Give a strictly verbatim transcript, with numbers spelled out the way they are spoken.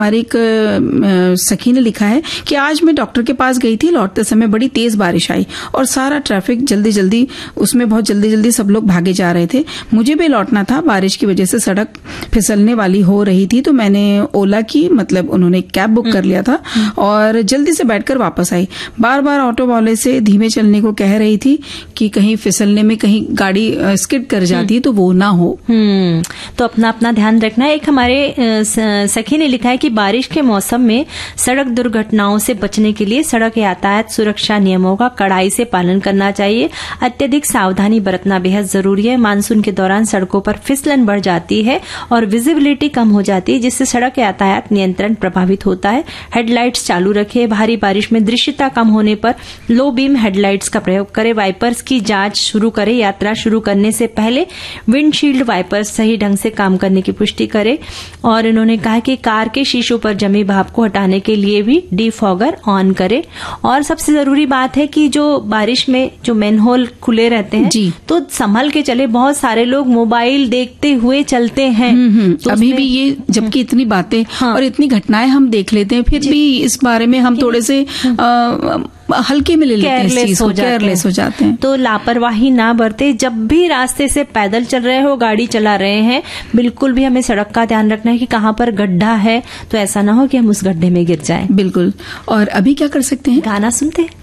हमारी एक सखी ने लिखा है कि आज मैं डॉक्टर के पास गई थी, लौटते समय बड़ी तेज बारिश आई और सारा ट्रैफिक जल्दी जल्दी उसमें बहुत जल्दी जल्दी सब लोग भागे जा रहे थे। मुझे भी लौटना था, बारिश की वजह से सड़क फिसलने वाली हो रही थी, तो मैंने ओला की मतलब उन्होंने कैब बुक कर लिया था और जल्दी से बैठकर वापस आई। बार बार ऑटो वाले से धीमे चलने को कह रही थी कि कहीं फिसलने में कहीं गाड़ी स्किड कर जाती तो वो ना हो। हम्म तो अपना अपना ध्यान रखना है। एक हमारे सखी ने लिखा है कि बारिश के मौसम में सड़क दुर्घटनाओं से बचने के लिए सड़क यातायात सुरक्षा नियमों का कड़ाई से पालन करना चाहिए। अत्यधिक सावधानी बरतना बेहद जरूरी है। मानसून के दौरान सड़कों पर फिसलन बढ़ जाती है और विजिबिलिटी कम हो जाती है, जिससे सड़क यातायात नियंत्रण प्रभावित होता है। हेडलाइट्स चालू रखें। भारी बारिश में दृश्यता कम होने पर लो बीम हेडलाइट्स का प्रयोग करें। वाइपर्स की जांच शुरू करें। यात्रा शुरू करने से पहले विंडशील्ड वाइपर्स सही ढंग से काम करने की पुष्टि करें। और इन्होंने कहा कि कार के शीशों पर जमी भाप को हटाने के लिए भी डीफॉगर ऑन करें। और सबसे जरूरी बात है कि जो बारिश में जो मैनहोल खुले रहते हैं जी। तो संभल के चले। बहुत सारे लोग मोबाइल देखते हुए चलते हैं। तो अभी भी ये जबकि इतनी बातें हाँ। और इतनी घटनाएं हम देख लेते हैं, फिर भी इस बारे में हम थोड़े से आ, हल्के में ले लेते हैं, इस चीज को केयरलेस हो जाते हैं। तो लापरवाही ना बरते। जब भी रास्ते से पैदल चल रहे हो, गाड़ी चला रहे हैं, बिल्कुल भी हमें सड़क का ध्यान रखना है कि कहाँ पर गड्ढा है, तो ऐसा ना हो कि हम उस गड्ढे में गिर जाएं। बिल्कुल। और अभी क्या कर सकते हैं? गाना सुनते हैं।